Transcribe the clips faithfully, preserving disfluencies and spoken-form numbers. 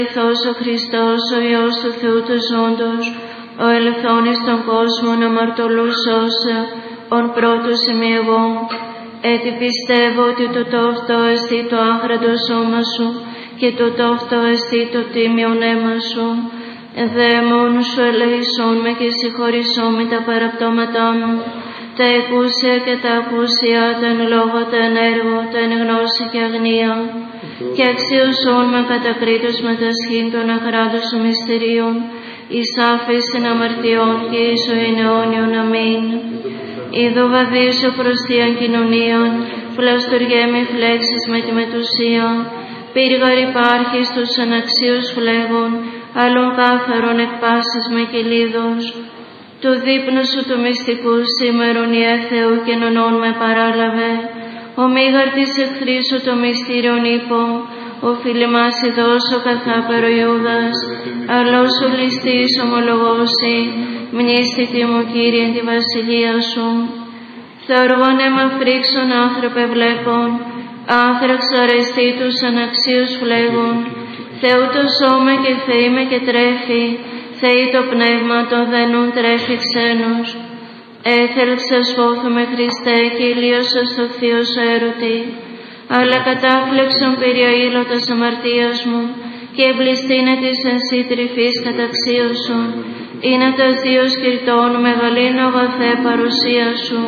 Αληθώς ο Χριστός, ο Υιός του Θεού του ζώντος, ο ελθόν εις τον κόσμο να αμαρτωλούς σώσε, ον πρώτος είμαι εγώ. Έτσι πιστεύω ότι το τόφτο εστί το άχραντο σώμα σου και το τόφτο εστί το τίμιον αίμα σου. Δε μόνου σου ελεησόν με και συγχωρησόν με τα παραπτώματά μου, τα εκούσια και τα ακούσια, τα εν λόγω, τα εν έργο, τα εν γνώση και αγνία, και αξιωσόν με κατακρίτως με τα σχήν των αχράντων σου μυστηρίων, εις άφεσιν αμαρτιών και εις ζωήν αιώνιον. Αμήν. Είδω βαδίζω προς θείαν κοινωνίαν, φλαστοριέ με φλέξεις με τη μετουσία, πύργαρ υπάρχει στους αναξίους φλέγων, άλλων κάθαρον εκπάσεις με κυλίδος. Το δείπνο σου του μυστικού σήμερον η Θεού και νονών με παράλαβε, ο μήγαρ της εχθρίσου το μυστήριον είπω, ο φιλημάς ειδώσω καθάπερο Ιούδας, αλλός ο ληστής ομολογώσει, μνήστητη μου Κύριε τη βασιλεία σου. Θεωρών αίμα φρίξον άνθρωπε βλέπων, άνθραξ αρεστή τους αναξίους φλέγων, Θεού το σώμα και Θεή με και τρέφει, Θεή το πνεύμα το δενούν τρέφει ξένους. Έθελξας φόθομαι Χριστέ και ηλίωσα στο θείο σου έρωτη, αλλά κατάφλεξον περιαήλωτας αμαρτίας μου και εμπληστήνε της εν σύ τρυφής καταξίωσον, είναι τας δύο σκυρτών μεγαλήν αγαθέ παρουσία σου.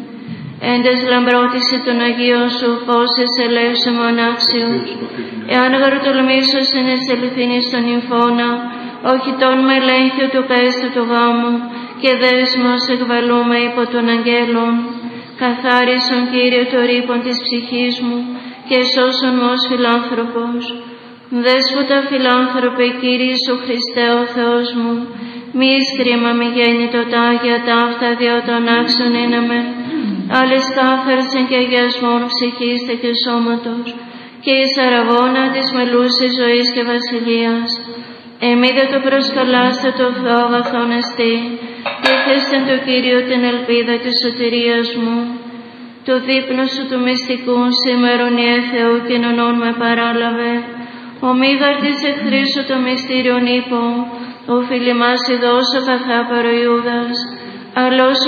Εν τες λαμπρότηση των Αγίων σου πόσες ελέγξε με ανάξιους, εάν γαρτολμήσω εν εστελθήνη στον νυμφώνα, όχι τον με ελέγχιο του καίστου του γάμου, και δέσμος εκβαλούμε υπό των αγγέλων. Καθάρισον Κύριε το ρήπον της ψυχής μου, και σώσον μου ως φιλάνθρωπος. Δέσποτα φιλάνθρωπε Κύριε σου Χριστέ ο Θεός μου, μη εις κρίμα μη γέννητο τα Άγια ταύτα δια των άξιων είναι με, άλλες κάθαρσεν και αγιασμόν ψυχήστε και σώματος, και εις αραγώνα της μελούσης ζωής και βασιλείας. Εμεί δε το προσκαλάστε το Θεό αγαθόν εστί, και θέστεν το Κύριο την ελπίδα της σωτηρίας μου. Το δείπνο σου του μυστικού σήμερον η Θεού κοινωνών με παράλαβε, ο μήγαρ της εχθρίσου το μυστήριον είπω, ο φιλημάς ειδώσω καθάπερο Ιούδας, αλλός